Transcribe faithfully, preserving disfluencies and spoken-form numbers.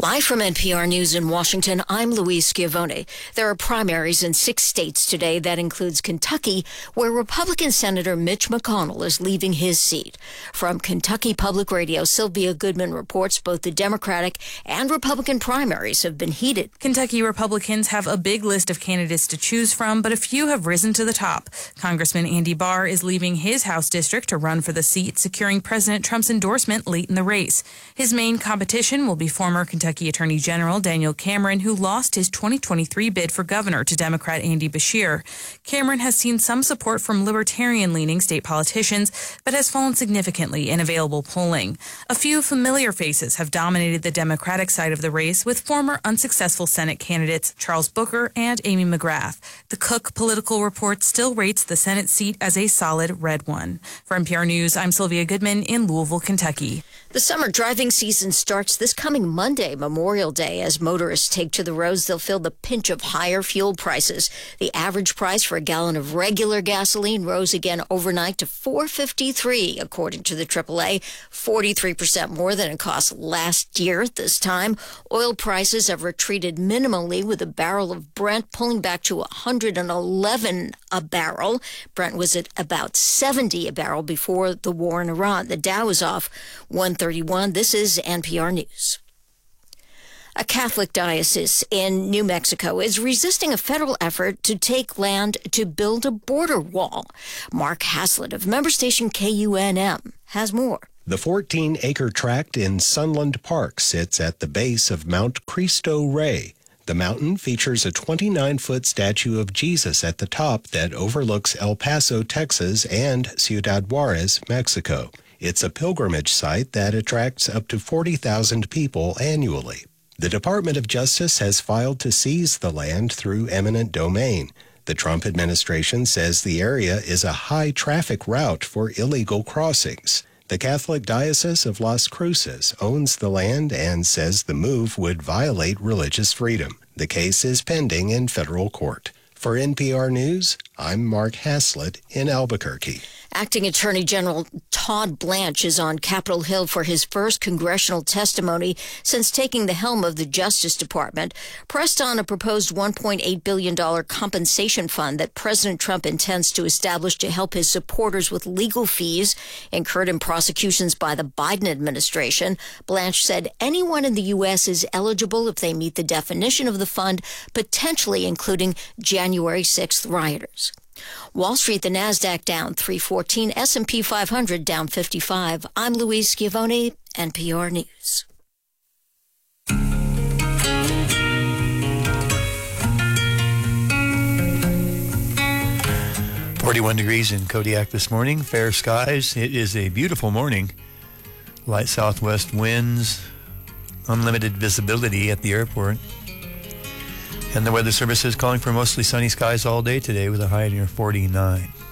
Live from N P R News in Washington, I'm Louise Schiavone. There are primaries in six states today. That includes Kentucky, where Republican Senator Mitch McConnell is leaving his seat. From Kentucky Public Radio, Sylvia Goodman reports both the Democratic and Republican primaries have been heated. Kentucky Republicans have a big list of candidates to choose from, but a few have risen to the top. Congressman Andy Barr is leaving his House district to run for the seat, securing President Trump's endorsement late in the race. His main competition will be former Kentucky Kentucky Attorney General Daniel Cameron, who lost his twenty twenty-three bid for governor to Democrat Andy Beshear. Cameron has seen some support from libertarian-leaning state politicians, but has fallen significantly in available polling. A few familiar faces have dominated the Democratic side of the race, with former unsuccessful Senate candidates Charles Booker and Amy McGrath. The Cook Political Report still rates the Senate seat as a solid red one. For N P R News, I'm Sylvia Goodman in Louisville, Kentucky. The summer driving season starts this coming Monday, Memorial Day. As motorists take to the roads, they'll feel the pinch of higher fuel prices. The average price for a gallon of regular gasoline rose again overnight to four dollars and fifty-three cents, according to the triple A, forty-three percent more than it cost last year at this time. Oil prices have retreated minimally, with a barrel of Brent pulling back to one hundred eleven a barrel. Brent was at about seventy a barrel before the war in Iran. The Dow is off one thirty-one. This is N P R News. A Catholic diocese in New Mexico is resisting a federal effort to take land to build a border wall. Mark Haslett of member station K U N M has more. The fourteen-acre tract in Sunland Park sits at the base of Mount Cristo Rey. The mountain features a twenty-nine-foot statue of Jesus at the top that overlooks El Paso, Texas, and Ciudad Juarez, Mexico. It's a pilgrimage site that attracts up to forty thousand people annually. The Department of Justice has filed to seize the land through eminent domain. The Trump administration says the area is a high-traffic route for illegal crossings. The Catholic Diocese of Las Cruces owns the land and says the move would violate religious freedom. The case is pending in federal court. For N P R News, I'm Mark Haslett in Albuquerque. Acting Attorney General Todd Blanche is on Capitol Hill for his first congressional testimony since taking the helm of the Justice Department, pressed on a proposed one point eight billion dollars compensation fund that President Trump intends to establish to help his supporters with legal fees incurred in prosecutions by the Biden administration. Blanche said anyone in the U S is eligible if they meet the definition of the fund, potentially including January sixth rioters. Wall Street, the NASDAQ down three fourteen, S and P five hundred down fifty-five. I'm Louise Schiavone, N P R News. forty-one degrees in Kodiak this morning, fair skies. It is a beautiful morning. Light southwest winds, unlimited visibility at the airport. And the Weather Service is calling for mostly sunny skies all day today with a high near forty-nine.